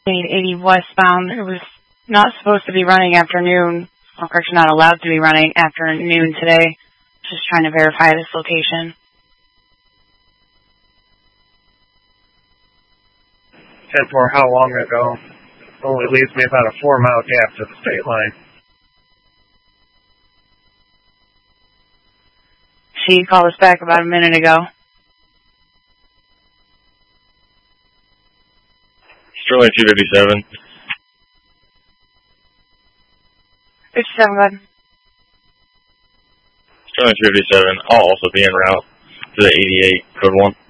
80 westbound. It was not supposed to be running afternoon. Of course, not allowed to be running after noon today. Just trying to verify this location. 10-4, how long ago? Only leaves me about a 4-mile gap to the state line. She called us back about a minute ago. Sterling 257. 57, go ahead. Sterling 257, I'll also be en route to the 88, code 1.